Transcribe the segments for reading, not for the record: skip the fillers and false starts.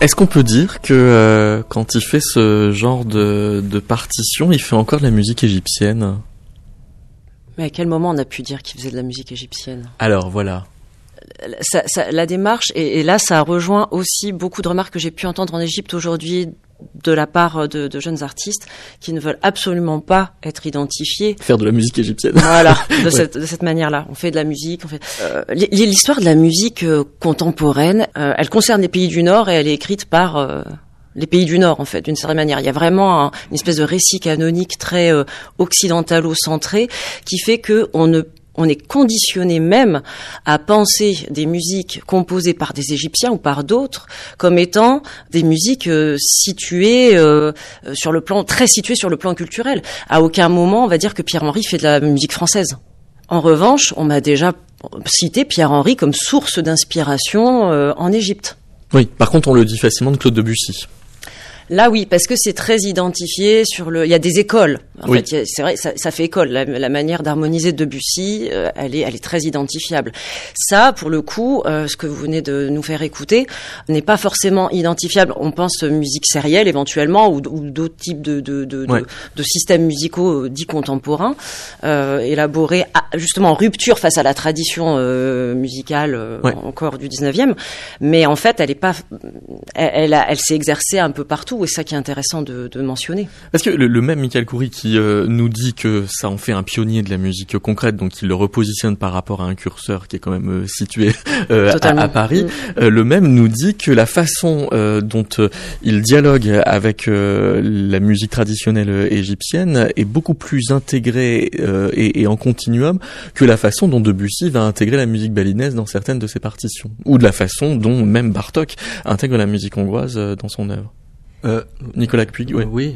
Est-ce qu'on peut dire que quand il fait ce genre de partition, il fait encore de la musique égyptienne ? Mais à quel moment on a pu dire qu'il faisait de la musique égyptienne ? Alors voilà. La démarche, et là ça rejoint aussi beaucoup de remarques que j'ai pu entendre en Égypte aujourd'hui de la part de jeunes artistes qui ne veulent absolument pas être identifiés. Faire de la musique égyptienne. Voilà, de cette manière-là. On fait de la musique. L'histoire de la musique contemporaine, elle concerne les pays du Nord et elle est écrite par les pays du Nord, en fait, d'une certaine manière. Il y a vraiment une espèce de récit canonique très occidentalo-centré qui fait que on est conditionné même à penser des musiques composées par des Égyptiens ou par d'autres comme étant des musiques situées sur le plan culturel. À aucun moment on va dire que Pierre-Henry fait de la musique française. En revanche, on m'a déjà cité Pierre-Henry comme source d'inspiration en Égypte. Oui, par contre on le dit facilement de Claude Debussy. Là, oui, parce que c'est très identifié il y a des écoles. En oui. fait, c'est vrai, ça fait école. La manière d'harmoniser Debussy, elle est très identifiable. Ça, pour le coup, ce que vous venez de nous faire écouter, n'est pas forcément identifiable. On pense musique sérielle, éventuellement, ou d'autres types de systèmes musicaux dits contemporains, élaborés justement en rupture face à la tradition musicale encore du 19e. Mais en fait, elle s'est exercée un peu partout. Et c'est ça qui est intéressant de mentionner. Parce que le même Michael Khoury qui nous dit que ça en fait un pionnier de la musique concrète, donc il le repositionne par rapport à un curseur qui est quand même situé à Paris, le même nous dit que la façon dont il dialogue avec la musique traditionnelle égyptienne est beaucoup plus intégrée et en continuum que la façon dont Debussy va intégrer la musique balinaise dans certaines de ses partitions, ou de la façon dont même Bartók intègre la musique hongroise dans son œuvre. Nicolas Puig, oui.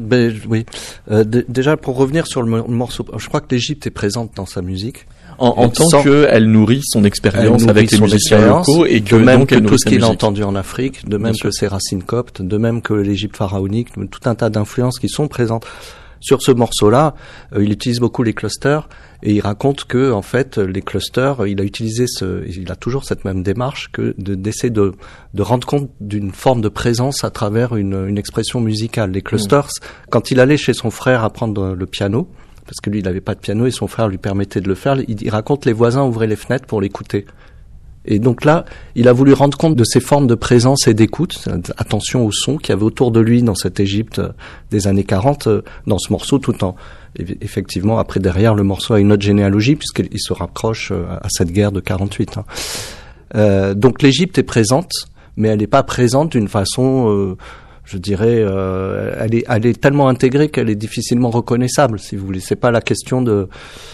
Déjà, pour revenir sur le morceau, je crois que l'Égypte est présente dans sa musique. En tant qu'elle nourrit son expérience avec les musiciens locaux et que de même donc que elle tout ce qu'il a musique. entendu en Afrique, de même que ses racines coptes, de même que l'Égypte pharaonique, tout un tas d'influences qui sont présentes. Sur ce morceau-là, il utilise beaucoup les clusters et il raconte que en fait les clusters, il a toujours cette même démarche d'essayer de rendre compte d'une forme de présence à travers une expression musicale. Les clusters, quand il allait chez son frère apprendre le piano, parce que lui il n'avait pas de piano et son frère lui permettait de le faire, il raconte les voisins ouvraient les fenêtres pour l'écouter. Et donc là, il a voulu rendre compte de ces formes de présence et d'écoute, attention au son qu'il y avait autour de lui dans cette Égypte des années 40, dans ce morceau, tout en, effectivement, après derrière, le morceau a une autre généalogie, puisqu'il se rapproche à cette guerre de 48. Donc l'Égypte est présente, mais elle n'est pas présente d'une façon, je dirais, elle est tellement intégrée qu'elle est difficilement reconnaissable, si vous voulez. C'est pas la question de...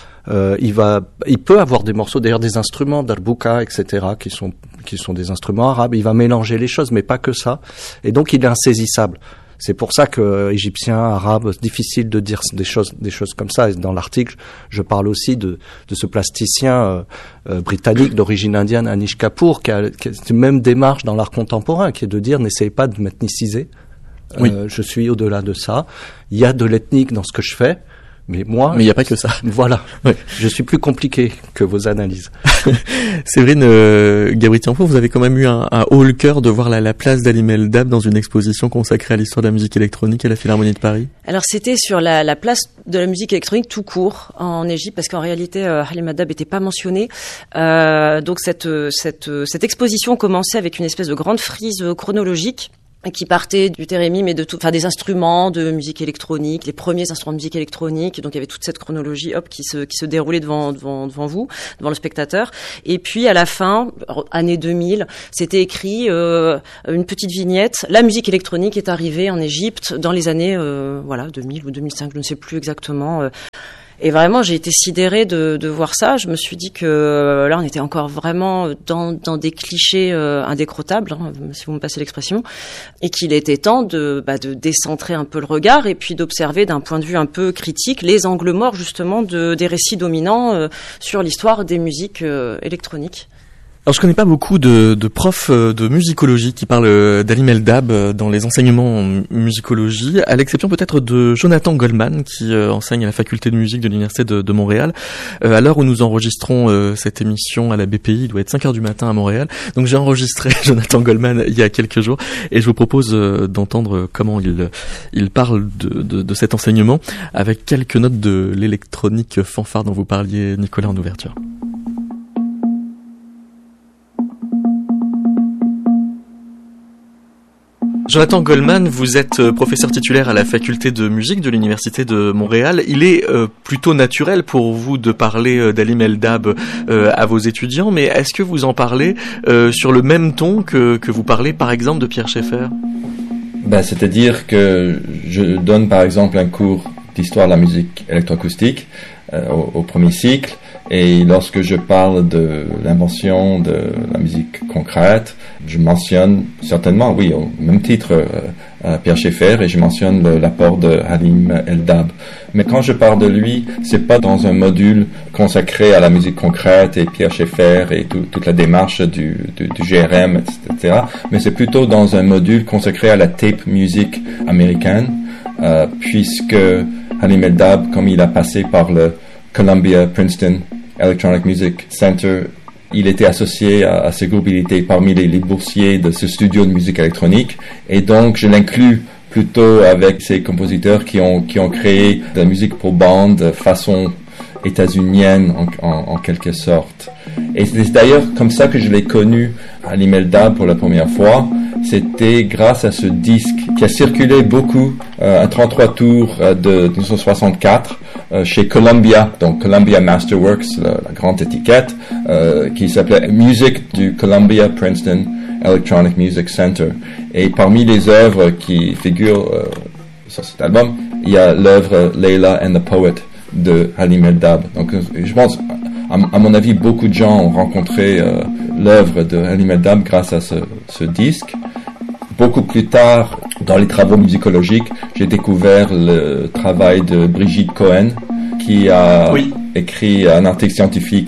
il peut avoir des morceaux, d'ailleurs des instruments, d'arbouka, etc., qui sont des instruments arabes. Il va mélanger les choses, mais pas que ça. Et donc il est insaisissable. C'est pour ça que égyptien, arabe, c'est difficile de dire des choses comme ça. Et dans l'article, je parle aussi de ce plasticien britannique d'origine indienne, Anish Kapoor, qui a cette même démarche dans l'art contemporain, qui est de dire n'essayez pas de m'ethniciser. Je suis au-delà de ça. Il y a de l'ethnique dans ce que je fais. Mais il n'y a pas que ça. Voilà. Ouais. Je suis plus compliqué que vos analyses. Séverine Gabritianpo, vous avez quand même eu un haut le cœur de voir la place d'Halim El-Dab dans une exposition consacrée à l'histoire de la musique électronique à la Philharmonie de Paris. Alors c'était sur la place de la musique électronique tout court en Égypte, parce qu'en réalité Halim El-Dab n'était pas mentionné. Donc cette exposition commençait avec une espèce de grande frise chronologique qui partait du thérémim et des instruments de musique électronique, les premiers instruments de musique électronique. Donc il y avait toute cette chronologie, qui se déroulait devant vous, devant le spectateur. Et puis à la fin, année 2000, c'était écrit une petite vignette. La musique électronique est arrivée en Égypte dans les années 2000 ou 2005, je ne sais plus exactement. Et vraiment, j'ai été sidérée de voir ça. Je me suis dit que là, on était encore vraiment dans des clichés indécrottables, si vous me passez l'expression, et qu'il était temps de décentrer un peu le regard et puis d'observer d'un point de vue un peu critique les angles morts justement des récits dominants sur l'histoire des musiques électroniques. Alors je connais pas beaucoup de profs de musicologie qui parlent d'Ali Meldab dans les enseignements en musicologie, à l'exception peut-être de Jonathan Goldman qui enseigne à la faculté de musique de l'université de Montréal. À l'heure où nous enregistrons cette émission à la BPI, il doit être 5h du matin à Montréal. Donc j'ai enregistré Jonathan Goldman il y a quelques jours et je vous propose d'entendre comment il parle de cet enseignement avec quelques notes de l'électronique fanfare dont vous parliez, Nicolas, en ouverture. Jonathan Goldman, vous êtes professeur titulaire à la faculté de musique de l'université de Montréal. Il est plutôt naturel pour vous de parler d'Ali Meldab à vos étudiants, mais est-ce que vous en parlez sur le même ton que vous parlez par exemple de Pierre Schaeffer ? C'est-à-dire que je donne par exemple un cours d'histoire de la musique électroacoustique au premier cycle, et lorsque je parle de l'invention de la musique concrète, je mentionne certainement, oui, au même titre Pierre Schaeffer, et je mentionne l'apport de Halim Eldab. Mais quand je parle de lui, c'est pas dans un module consacré à la musique concrète et Pierre Schaeffer et toute la démarche du GRM, etc. Mais c'est plutôt dans un module consacré à la tape music américaine, puisque Halim Eldab, comme il a passé par le Columbia Princeton Electronic Music Center, il était associé à ce groupe, il était parmi les boursiers de ce studio de musique électronique, et donc je l'inclus plutôt avec ces compositeurs qui ont créé de la musique pour bande façon états-unienne en quelque sorte. Et c'est d'ailleurs comme ça que je l'ai connu, Ali Meldab, pour la première fois. C'était grâce à ce disque qui a circulé beaucoup, à 33 tours de 1964, chez Columbia, donc Columbia Masterworks, la grande étiquette, qui s'appelait Music du Columbia Princeton Electronic Music Center. Et parmi les œuvres qui figurent sur cet album, il y a l'œuvre Layla and the Poet de Halim Eldab. Donc je pense, à mon avis, beaucoup de gens ont rencontré l'œuvre de Halim Eldab grâce à ce disque. Beaucoup plus tard, dans les travaux musicologiques, j'ai découvert le travail de Brigitte Cohen, qui a écrit un article scientifique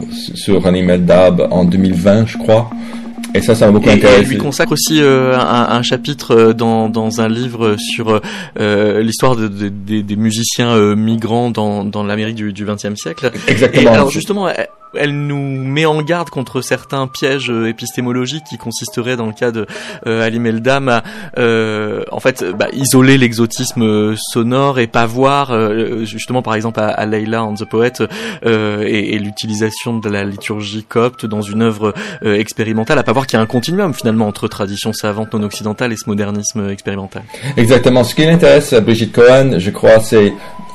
sur Halim Eldab en 2020, je crois. Et ça m'a beaucoup intéressé. Et lui consacre aussi un chapitre dans un livre sur l'histoire des musiciens migrants dans l'Amérique du XXe siècle. Exactement. Et alors justement, elle nous met en garde contre certains pièges épistémologiques qui consisteraient, dans le cas de Halim Eldab, à en fait isoler l'exotisme sonore et pas voir justement par exemple à Layla and the Poet et l'utilisation de la liturgie copte dans une œuvre expérimentale, à pas voir qu'il y a un continuum finalement entre tradition savante non occidentale et ce modernisme expérimental. Exactement. Ce qui intéresse Brigitte Cohen, je crois, c'est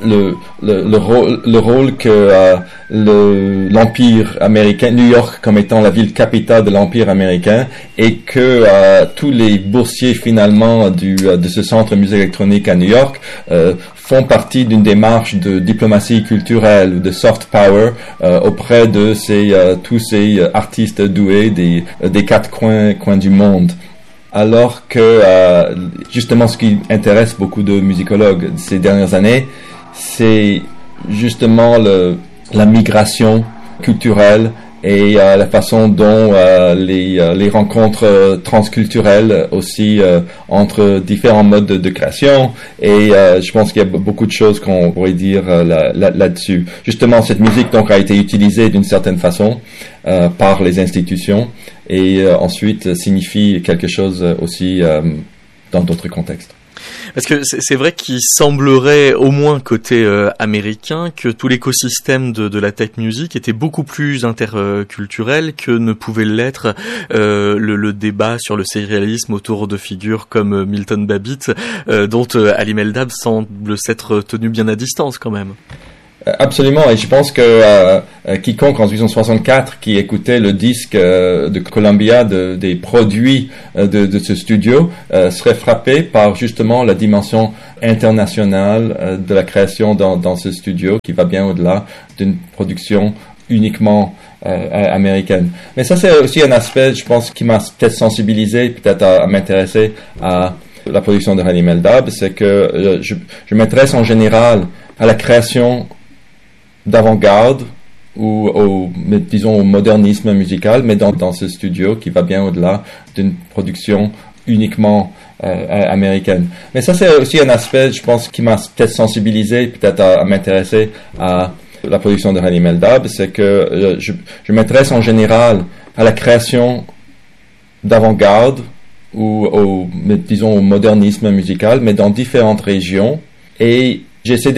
le rôle que l'Empire américain, New York comme étant la ville capitale de l'Empire américain, et que tous les boursiers finalement de ce centre de musique électronique à New York font partie d'une démarche de diplomatie culturelle ou de soft power auprès de tous ces artistes doués des quatre coins du monde. Alors que justement ce qui intéresse beaucoup de musicologues ces dernières années, c'est justement la migration culturelle et la façon dont les rencontres transculturelles aussi entre différents modes de création, et je pense qu'il y a beaucoup de choses qu'on pourrait dire là-dessus. Justement, cette musique donc a été utilisée d'une certaine façon par les institutions, et ensuite signifie quelque chose aussi dans d'autres contextes. Parce que c'est vrai qu'il semblerait, au moins côté américain, que tout l'écosystème de la tech music était beaucoup plus interculturel que ne pouvait l'être le débat sur le sérialisme autour de figures comme Milton Babbitt, dont Halim Eldab semble s'être tenu bien à distance quand même. Absolument, et je pense que quiconque en 1964 qui écoutait le disque de Columbia des produits de ce studio serait frappé par justement la dimension internationale de la création dans ce studio, qui va bien au-delà d'une production uniquement américaine. Mais ça, c'est aussi un aspect, je pense, qui m'a peut-être sensibilisé, peut-être à m'intéresser à la production de Halim Eldab, c'est que je m'intéresse en général à la création d'avant-garde ou disons au modernisme musical, mais dans ce studio qui va bien au-delà d'une production uniquement américaine. Mais ça, c'est aussi un aspect, je pense, qui m'a peut-être sensibilisé, peut-être à m'intéresser à la production de Halim Eldab, c'est que je m'intéresse en général à la création d'avant-garde ou disons au modernisme musical, mais dans différentes régions, et j'essaie